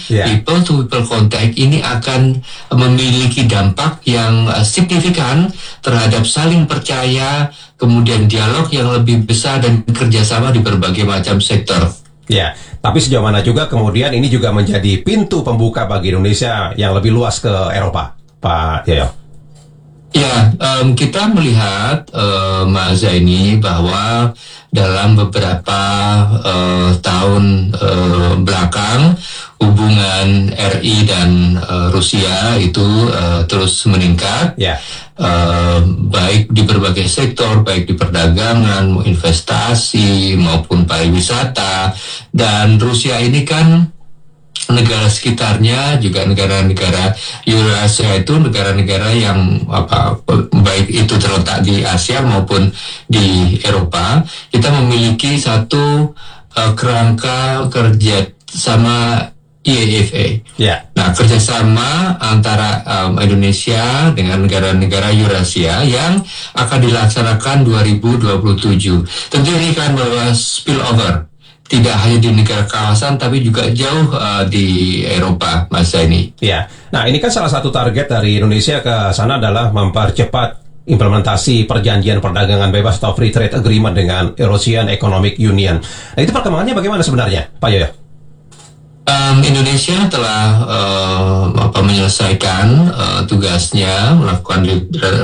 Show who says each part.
Speaker 1: people to people contact ini akan memiliki dampak yang signifikan terhadap saling percaya, kemudian dialog yang lebih besar dan kerjasama di berbagai macam sektor.
Speaker 2: Ya, tapi sejauh mana juga kemudian ini juga menjadi pintu pembuka bagi Indonesia yang lebih luas ke Eropa, Pak Yoyo?
Speaker 1: Ya, kita melihat Mas Zaini bahwa dalam beberapa tahun belakang hubungan RI dan Rusia itu terus meningkat, baik di berbagai sektor, baik di perdagangan, investasi maupun pariwisata. Dan Rusia ini kan negara sekitarnya juga negara-negara Eurasia itu negara-negara yang baik itu terletak di Asia maupun di Eropa. Kita memiliki satu kerangka kerja sama IEFA. Nah, kerjasama antara Indonesia dengan negara-negara Eurasia yang akan dilaksanakan 2027. Tentu ini kan bahwa spillover tidak hanya di negara kawasan, tapi juga jauh di Eropa, Mas Zaini.
Speaker 2: Ya, nah ini kan salah satu target dari Indonesia ke sana adalah mempercepat implementasi perjanjian perdagangan bebas atau free trade agreement dengan Eurasian Economic Union. Nah itu perkembangannya bagaimana sebenarnya, Pak Yoyo?
Speaker 1: Indonesia telah menyelesaikan tugasnya melakukan